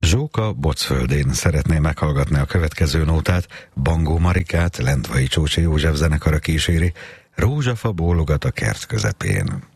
Zsóka Bocföldén szeretné meghallgatni a következő nótát, Bangó Marikát Lendvai Csócsi József zenekara kíséri, Rózsafa bólogat a kert közepén.